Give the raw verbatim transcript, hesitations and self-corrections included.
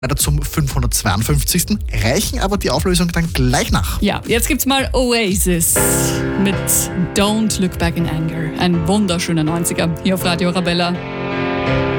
Leider zum fünfhundertzweiundfünfzigsten reichen aber die Auflösung dann gleich nach. Ja, jetzt gibt's mal Oasis mit Don't Look Back in Anger. Ein wunderschöner neunziger hier auf Radio Arabella.